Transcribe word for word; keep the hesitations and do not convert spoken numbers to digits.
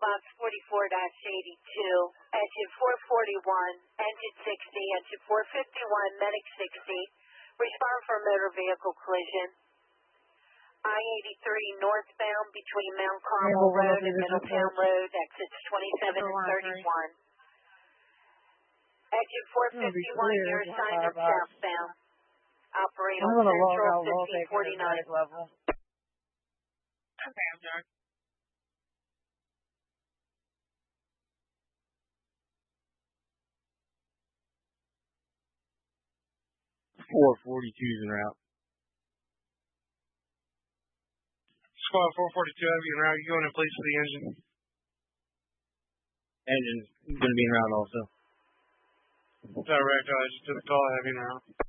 Fox forty-four eighty-two, engine four forty-one, engine sixty, engine four fifty-one, medic sixty. Respond for motor vehicle collision. I eighty-three northbound between Mount Carmel Road and Middletown Road, exits twenty-seven and thirty-one. Engine four fifty-one, your sign of southbound. Operate on Central fifteen forty-nine. Level. Okay, I'm done. four forty-two's en route. Squad four forty-two, heavy en route. You going in place for the engine? Engine's going to be en route also. Direct, I just took the call, heavy en route.